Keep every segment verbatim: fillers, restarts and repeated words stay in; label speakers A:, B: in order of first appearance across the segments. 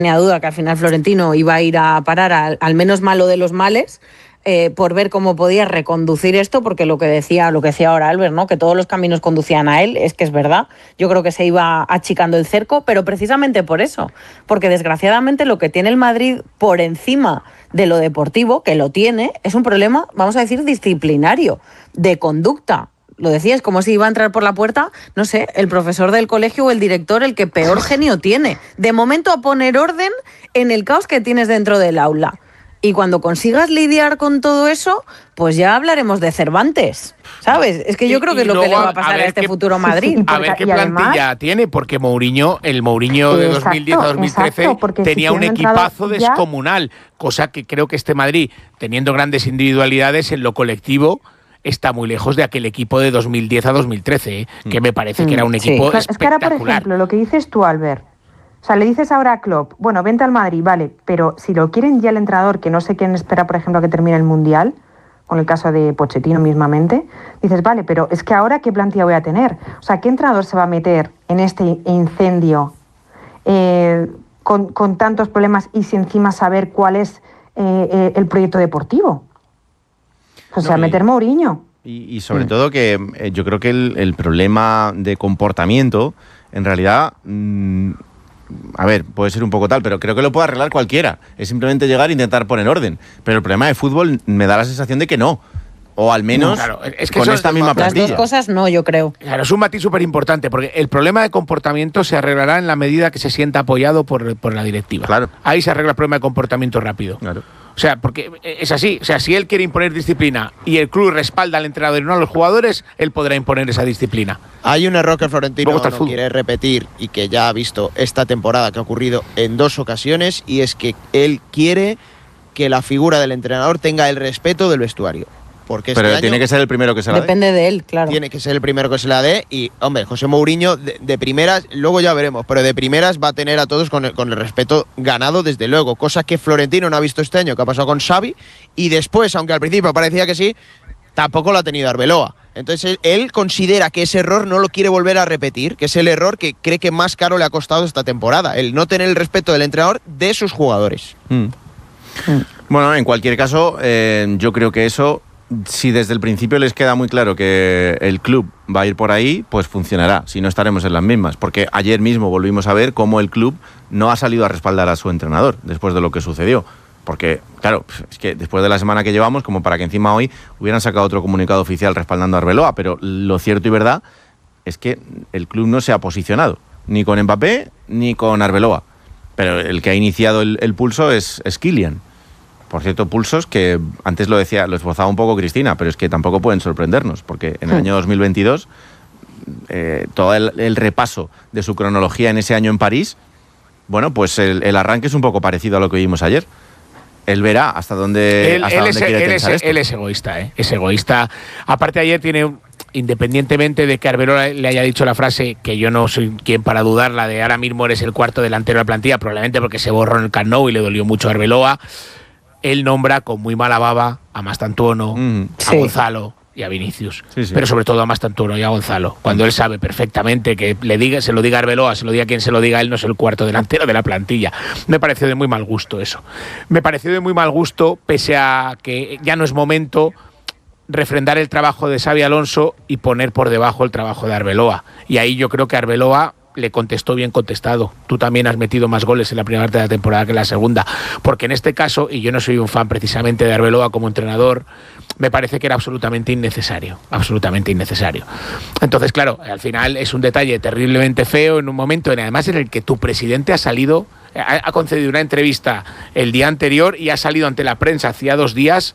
A: tenía duda que al final Florentino iba a ir a parar al, al menos malo de los males, eh, por ver cómo podía reconducir esto, porque lo que decía, lo que decía ahora Albert, ¿no? Que todos los caminos conducían a él, es que es verdad. Yo creo que se iba achicando el cerco, pero precisamente por eso, porque desgraciadamente lo que tiene el Madrid por encima de lo deportivo, que lo tiene, es un problema, vamos a decir, disciplinario, de conducta. Lo decía, es como si iba a entrar por la puerta, no sé, el profesor del colegio o el director, el que peor genio tiene. De momento, a poner orden en el caos que tienes dentro del aula. Y cuando consigas lidiar con todo eso, pues ya hablaremos de Cervantes, ¿sabes? Es que yo creo que es lo que le va a pasar a, a este qué, futuro Madrid.
B: A ver qué plantilla además, tiene, porque Mourinho, el Mourinho de exacto, dos mil diez a dos mil trece, exacto, tenía si un equipazo descomunal, cosa que creo que este Madrid, teniendo grandes individualidades en lo colectivo, está muy lejos de aquel equipo de dos mil diez a dos mil trece, ¿eh? mm. que me parece que era un equipo sí. espectacular.
C: Es que ahora, por ejemplo, lo que dices tú, Albert, o sea, le dices ahora a Klopp, bueno, vente al Madrid, vale, pero si lo quieren ya el entrenador, que no sé quién espera, por ejemplo, a que termine el Mundial, con el caso de Pochettino mismamente, dices, vale, pero es que ahora, ¿qué plantilla voy a tener? O sea, ¿qué entrenador se va a meter en este incendio eh, con, con tantos problemas y si encima saber cuál es eh, eh, el proyecto deportivo? O sea, no, y, meter Mourinho.
D: Y, y sobre mm. todo que eh, yo creo que el, el problema de comportamiento, en realidad... Mmm, a ver, puede ser un poco tal, pero creo que lo puede arreglar cualquiera. Es simplemente llegar e intentar poner orden. Pero el problema de fútbol me da la sensación de que no. O al menos no, claro, es que con esta misma plantilla.
A: Las dos cosas no, yo creo.
B: Claro, es un matiz súper importante, porque el problema de comportamiento se arreglará en la medida que se sienta apoyado por, por la directiva.
D: Claro.
B: Ahí se arregla el problema de comportamiento rápido.
D: Claro.
B: O sea, porque es así. O sea, si él quiere imponer disciplina y el club respalda al entrenador y no a los jugadores, él podrá imponer esa disciplina.
E: Hay un error que el Florentino no quiere repetir y que ya ha visto esta temporada que ha ocurrido en dos ocasiones, y es que él quiere que la figura del entrenador tenga el respeto del vestuario. Porque
D: Pero
E: este
D: tiene
E: año
D: que ser el primero que se la dé.
A: Depende de él, claro.
E: Tiene que ser el primero que se la dé. Y, hombre, José Mourinho, de, de primeras, luego ya veremos, pero de primeras va a tener a todos con el, con el respeto ganado, desde luego. Cosa que Florentino no ha visto este año, que ha pasado con Xavi. Y después, aunque al principio parecía que sí, tampoco lo ha tenido Arbeloa. Entonces, él, él considera que ese error no lo quiere volver a repetir, que es el error que cree que más caro le ha costado esta temporada. El no tener el respeto del entrenador de sus jugadores.
D: Mm. Mm. Bueno, en cualquier caso, eh, yo creo que eso... Si desde el principio les queda muy claro que el club va a ir por ahí, pues funcionará, si no estaremos en las mismas. Porque ayer mismo volvimos a ver cómo el club no ha salido a respaldar a su entrenador después de lo que sucedió. Porque, claro, es que después de la semana que llevamos, como para que encima hoy hubieran sacado otro comunicado oficial respaldando a Arbeloa, pero lo cierto y verdad es que el club no se ha posicionado, ni con Mbappé ni con Arbeloa. Pero el que ha iniciado el, el pulso es, es Kylian. Por cierto, pulsos que antes lo decía, lo esbozaba un poco Cristina, pero es que tampoco pueden sorprendernos, porque en el año dos mil veintidós, eh, todo el, el repaso de su cronología en ese año en París, bueno, pues el, el arranque es un poco parecido a lo que vimos ayer. Él verá hasta dónde,
B: él,
D: hasta
B: él
D: dónde
B: es,
D: quiere
B: él
D: tensar
B: es,
D: esto.
B: Él es egoísta, ¿eh? Es egoísta. Aparte, ayer tiene... Independientemente de que Arbeloa le haya dicho la frase, que yo no soy quien para dudarla, de ahora mismo eres el cuarto delantero de la plantilla, probablemente porque se borró en el Camp Nou y le dolió mucho a Arbeloa, él nombra con muy mala baba a Mastantuono, mm, a sí. Gonzalo y a Vinicius, sí, sí. pero sobre todo a Mastantuono y a Gonzalo, cuando él sabe perfectamente que le diga, se lo diga Arbeloa, se lo diga quien se lo diga, él no es el cuarto delantero de la plantilla. Me pareció de muy mal gusto eso. Me pareció de muy mal gusto, pese a que ya no es momento refrendar el trabajo de Xabi Alonso y poner por debajo el trabajo de Arbeloa. Y ahí yo creo que Arbeloa le contestó bien contestado. Tú también has metido más goles en la primera parte de la temporada que en la segunda. Porque en este caso, y yo no soy un fan precisamente de Arbeloa como entrenador, me parece que era absolutamente innecesario. Absolutamente innecesario. Entonces, claro, al final es un detalle terriblemente feo en un momento en además en el que tu presidente ha salido, ha, ha concedido una entrevista el día anterior y ha salido ante la prensa hacía dos días.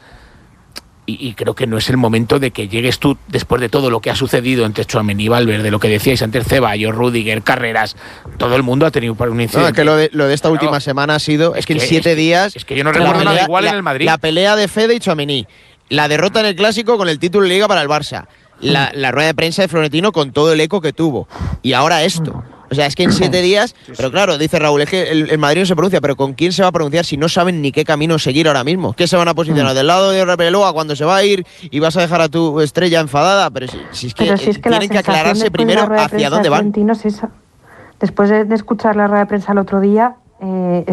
B: Y, y creo que no es el momento de que llegues tú, después de todo lo que ha sucedido entre Tchouaméni y Valverde, lo que decíais antes, Ceballos, Rudiger, Carreras, todo el mundo ha tenido un incidente.
E: No, es que lo de, lo de esta claro. última semana ha sido, es, es que en siete
B: es,
E: días...
B: Es que yo no recuerdo nada igual
E: la,
B: en el Madrid.
E: La pelea de Fede y Tchouaméni, la derrota en el Clásico con el título de Liga para el Barça, la, la rueda de prensa de Florentino con todo el eco que tuvo, y ahora esto... O sea, es que en siete días, pero claro, dice Raúl, es que el, el Madrid no se pronuncia, pero ¿con quién se va a pronunciar si no saben ni qué camino seguir ahora mismo? ¿Qué se van a posicionar? ¿Del lado de Arbeloa cuando se va a ir y vas a dejar a tu estrella enfadada? Pero si, si es que,
C: pero si es que
E: tienen que aclararse primero hacia dónde van.
C: Es esa. Después de, de escuchar la rueda de prensa el otro día, eh,